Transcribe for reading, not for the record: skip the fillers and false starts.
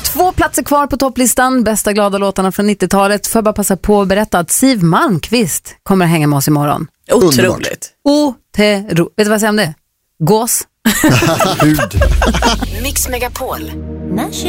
2 platser kvar på topplistan. Bästa glada låtarna från 90-talet. Får jag bara passa på att berätta att Siw Malmkvist kommer att hänga med oss imorgon. Otroligt. Vet du vad jag säger om det? Gås. Mix Megapol.